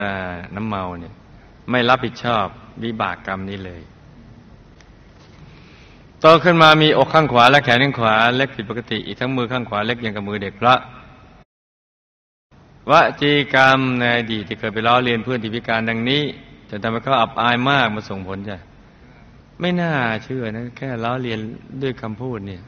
น้ำเมาเนี่ยไม่รับผิดชอบวิบากกรรมนี้เลยโตขึ้นมามีอกข้างขวาและแขนข้างขวาเล็กผิดปกติอีกทั้งมือข้างขวาเล็กอย่างกับมือเด็กพระวจีกรรมในอดีตที่เคยไปล้อเลียนเพื่อนที่พิการดังนี้จนทำให้เขาอับอายมากมาส่งผลจ้ะไม่น่าเชื่อนะแค่ล้อเลียนด้วยคำพูดเนี่ย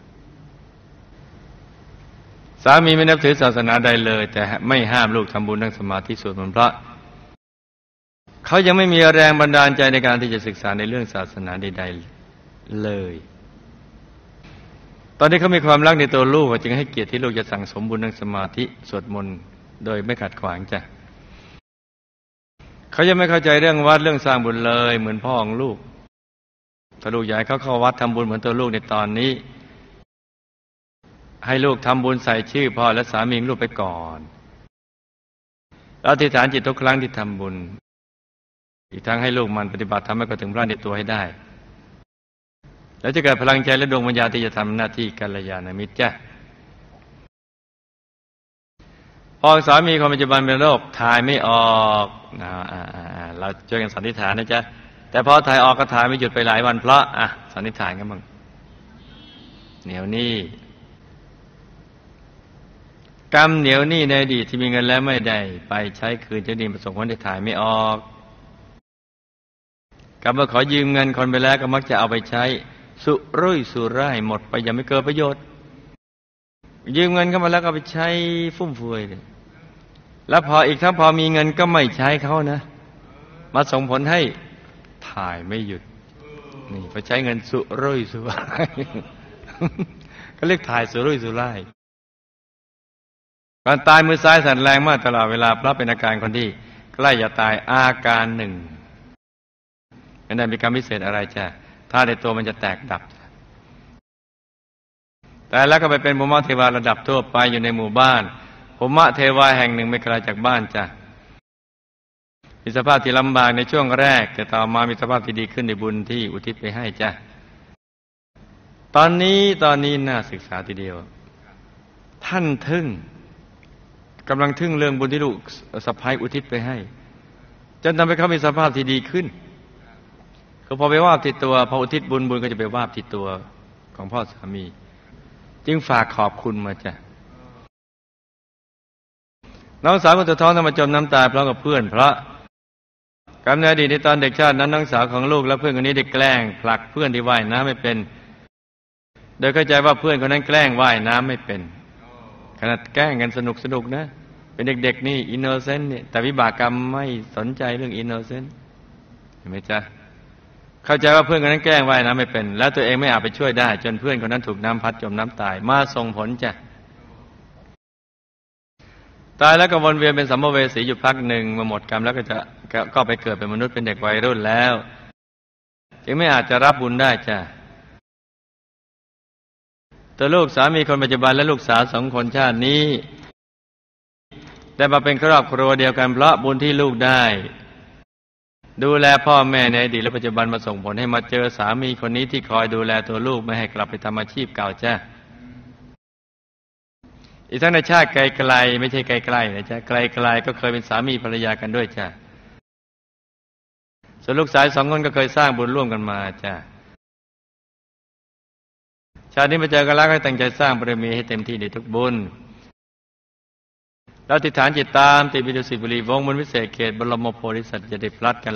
สามีไม่นับถือศาสนาใดเลยแต่ไม่ห้ามลูกทำบุญนั่งสมาธิสวดมนต์พระเขายังไม่มีแรงบันดาลใจในการที่จะศึกษาในเรื่องศาสนาใดๆเลยตอนนี้เขามีความรักในตัวลูกจึงให้เกียรติที่ลูกจะสั่งสมบุญนั่งสมาธิสวดมนต์โดยไม่ขัดขวางจ้ะเขายังไม่เข้าใจเรื่องวัดเรื่องสร้างบุญเลยเหมือนพ่อของลูกถ้าลูกอยากให้เขาเข้าวัดทำบุญเหมือนตัวลูกในตอนนี้ให้ลูกทำบุญใส่ชื่อพ่อและสามีของลูกไปก่อนแล้วอธิษฐานจิตทุกครั้งที่ทำบุญอีกทั้งให้ลูกมันปฏิบัติทำให้เขาถึงพระในตัวให้ได้แล้วจะเกิดพลังใจและดวงปัญญาที่จะทำหน้าที่กัลยาณมิตรจ้ะพอสามีคนปัจจุบันเป็นโรคถ่ายไม่ออกเราช่วยกันสันนิษฐานนะจ๊ะแต่พอถ่ายออกก็ถ่ายไม่หยุดไปหลายวันเพราะสันนิษฐานกันบ้างเหนียวหนี้กรรมเหนียวหนี้ในอดีตที่มีเงินแล้วไม่ได้ไปใช้คืนเจ้าหนี้ประสงค์ผลที่ถ่ายไม่ออกกรรมว่าขอยืมเงินคนไปแล้วก็มักจะเอาไปใช้สุรุ่ยสุร่ายหมดไปยังไม่เกิดประโยชน์ยืมเงินเข้ามาแล้วก็ไปใช้ฟุ่มเฟือยเลยแล้วพออีกทั้งพอมีเงินก็ไม่ใช้เขานะมาส่งผลให้ถ่ายไม่หยุดนี่พอใช้เงินสุรุ่ยสุร่ายก็เรียกถ่ายสุรุ่ยสุร่ายการตายมือซ้ายสั่นแรงมากตลอดเวลาเพราะเป็นอาการคนที่ใกล้จะตายอาการหนึ่งไม่ได้มีกรรมพิเศษอะไรจ้ะถ้าในตัวมันจะแตกดับแต่แล้วก็ไปเป็นภูมิเทวาระดับทั่วไปอยู่ในหมู่บ้านภูมิเทวาแห่งหนึ่งไม่ไกลจากบ้านจ้ะมีสภาพที่ลำบากในช่วงแรกแต่ต่อมามีสภาพที่ดีขึ้นในบุญที่อุทิศไปให้จ้ะตอนนี้น่าศึกษาทีเดียวท่านกำลังทึ่งเรื่องบุญที่ลูกสะใภ้อุทิศไปให้จนทำให้เขามีสภาพที่ดีขึ้นคือพอไปวาบที่ตัวพออุทิศบุญก็จะไปวาบที่ตัวของพ่อสามีจึงฝากขอบคุณมาจ้ะน้องสาวคนสุดท้องทำมาจมน้ำตายพร้อมกับเพื่อนเพราะกรรมในอดีตในตอนเด็กชาตินั้นน้องสาวของลูกและเพื่อนคนนี้ได้แกล้งผลักเพื่อนที่ว่ายน้ำไม่เป็นโดยเข้าใจว่าเพื่อนคนนั้นแกล้งว่ายน้ำไม่เป็นขนาดแกล้งกันสนุกนะเป็นเด็กๆนี่อินโนเซนต์นี่แต่วิบากกรรมไม่สนใจเรื่องอินโนเซนต์เห็นไหมจ๊ะเข้าใจว่าเพื่อนคนนั้นแกล้งว่ายน้ำไม่เป็นแล้วตัวเองไม่อาจไปช่วยได้จนเพื่อนคนนั้นถูกน้ำพัดจมน้ำตายมาส่งผลจ้ะตายแล้วก็วนเวียนเป็นสัมภเวสีอยู่พักหนึ่งมาหมดกรรมแล้วก็ไปเกิดเป็นมนุษย์เป็นเด็กวัยรุ่นแล้วจึงไม่อาจจะรับบุญได้จ้ะตัวลูกสามีคนปัจจุบันและลูกสาว2 คนชาตินี้ได้มาเป็นครอบครัวเดียวกันเพราะบุญที่ลูกได้ดูแลพ่อแม่ในอดีตและปัจจุบันมาส่งผลให้มาเจอสามีคนนี้ที่คอยดูแลตัวลูกไม่ให้กลับไปทำอาชีพเก่าจ้ะอีกทั้งในชาติไกลๆไม่ใช่ไกลๆนะจ๊ะไกลๆก็เคยเป็นสามีภรรยากันด้วยจ้ะส่วนลูกสาว2 คนก็เคยสร้างบุญร่วมกันมาจ้ะชาตินี้มาเจอกันแล้วให้ตั้งใจสร้างบารมีให้เต็มที่ในทุกบุญแล้วอธิษฐานจิตตามติดวิดุสิตบุรีวงศ์มนต์วิเศษเขตบรมโพธิสัตว์จะได้พลัดกัน